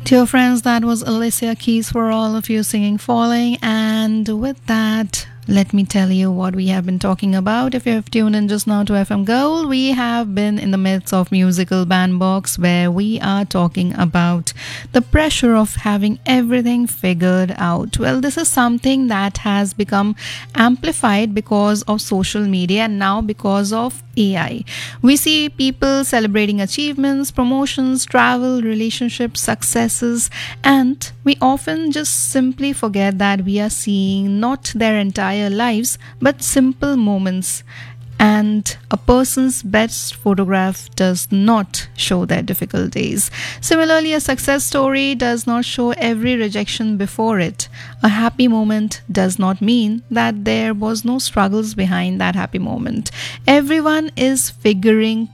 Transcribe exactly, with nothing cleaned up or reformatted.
Dear friends, that was Alicia Keys for all of you singing Falling. And with that, let me tell you what we have been talking about. If you have tuned in just now to F M Gold, we have been in the midst of musical bandbox where we are talking about the pressure of having everything figured out. Well, this is something that has become amplified because of social media and now because of A I. We see people celebrating achievements, promotions, travel, relationships, successes, and we often just simply forget that we are seeing not their entire lives but simple moments. And a person's best photograph does not show their difficulties. Similarly, a success story does not show every rejection before it. A happy moment does not mean that there was no struggles behind that happy moment. Everyone is figuring